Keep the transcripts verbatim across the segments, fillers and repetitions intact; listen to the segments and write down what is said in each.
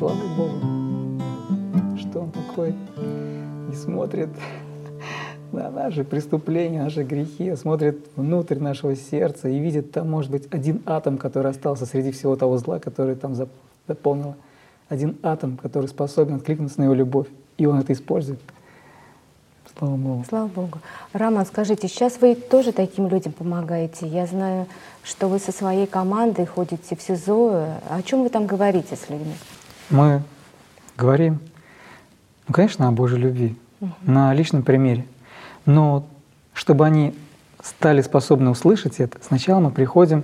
слава Богу, что Он такой не смотрит на наши преступления, наши грехи, а смотрит внутрь нашего сердца и видит там, может быть, один атом, который остался среди всего того зла, который там заполнило. Один атом, который способен откликнуться на Его любовь, и Он это использует. Слава Богу. Слава Богу. Роман, скажите, сейчас вы тоже таким людям помогаете? Я знаю, что вы со своей командой ходите в СИЗО. О чем вы там говорите с людьми? Мы говорим, ну, конечно, о Божьей любви, угу. на личном примере. Но чтобы они стали способны услышать это, сначала мы приходим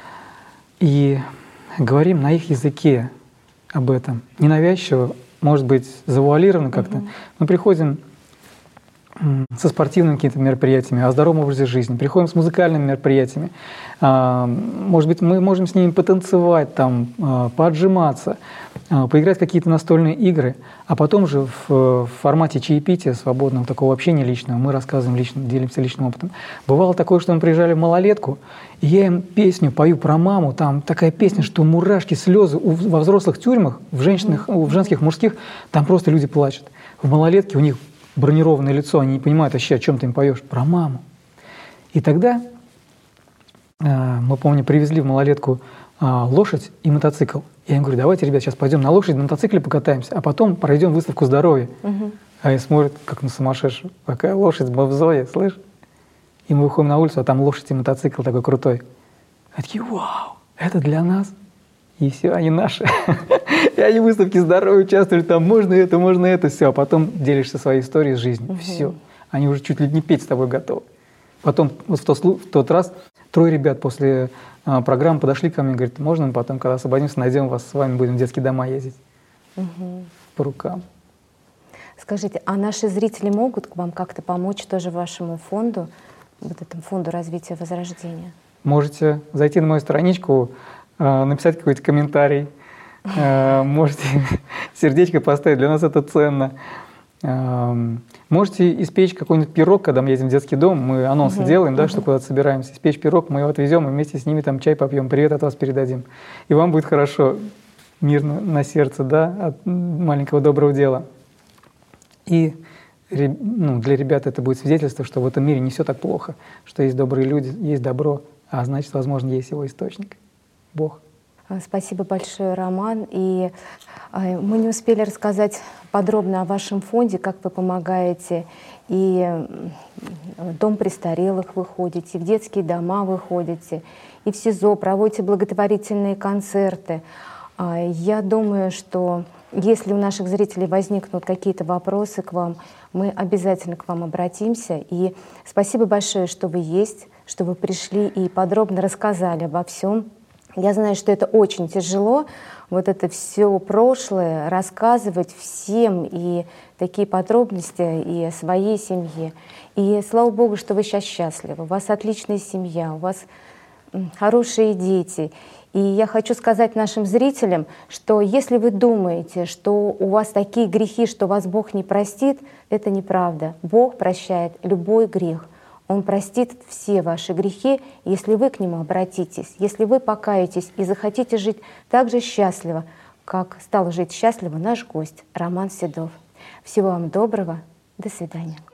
и говорим на их языке об этом. Ненавязчиво, может быть, завуалированно как-то. Угу. Мы приходим со спортивными какими-то мероприятиями, о здоровом образе жизни, приходим с музыкальными мероприятиями. Может быть, мы можем с ними потанцевать, там, поотжиматься, поиграть в какие-то настольные игры, а потом же в формате чаепития, свободного такого общения личного, мы рассказываем лично, делимся личным опытом. Бывало такое, что мы приезжали в малолетку, и я им песню пою про маму, там такая песня, что мурашки, слезы во взрослых тюрьмах, в, женщинах, в женских, мужских, там просто люди плачут. В малолетке у них бронированное лицо, они не понимают вообще, о чем ты им поешь, про маму. И тогда э, мы, помню, привезли в малолетку э, лошадь и мотоцикл. Я им говорю, давайте, ребят, сейчас пойдем на лошади, на мотоцикле покатаемся, а потом пройдем выставку здоровья. Угу. А они смотрят, как на сумасшедшую. Какая лошадь с бобзоя, слышь? И мы выходим на улицу, а там лошадь и мотоцикл такой крутой. Они такие, вау, это для нас. И все, они наши. И они в выставке здоровья участвовали, там можно это, можно это, все. А потом делишься своей историей из жизни. Угу. Все. Они уже чуть ли не петь с тобой готовы. Потом вот в тот, в тот раз трое ребят после а, программы подошли ко мне и говорят, можно мы потом, когда освободимся, найдем вас, с вами будем в детские дома ездить. Угу. По рукам. Скажите, а наши зрители могут к вам как-то помочь тоже вашему фонду, вот этому фонду развития Возрождения? Можете зайти на мою страничку, написать какой-то комментарий, можете сердечко поставить, для нас это ценно. Можете испечь какой-нибудь пирог, когда мы едем в детский дом, мы анонсы uh-huh. делаем, да, uh-huh. что куда-то собираемся, испечь пирог, мы его отвезем и вместе с ними там чай попьем, привет от вас передадим. И вам будет хорошо, мирно на сердце, да, от маленького доброго дела. И ну, для ребят это будет свидетельство, что в этом мире не все так плохо, что есть добрые люди, есть добро, а значит, возможно, есть его источник. Бог. Спасибо большое, Роман. И мы не успели рассказать подробно о вашем фонде, как вы помогаете. И в дом престарелых вы ходите, в детские дома вы ходите, и в СИЗО проводите благотворительные концерты. Я думаю, что если у наших зрителей возникнут какие-то вопросы к вам, мы обязательно к вам обратимся. И спасибо большое, что вы есть, что вы пришли и подробно рассказали обо всем. Я знаю, что это очень тяжело, вот это все прошлое рассказывать всем, и такие подробности и о своей семье. И слава Богу, что вы сейчас счастливы, у вас отличная семья, у вас хорошие дети. И я хочу сказать нашим зрителям, что если вы думаете, что у вас такие грехи, что вас Бог не простит, это неправда. Бог прощает любой грех. Он простит все ваши грехи, если вы к Нему обратитесь, если вы покаетесь и захотите жить так же счастливо, как стал жить счастливо наш гость Роман Седов. Всего вам доброго. До свидания.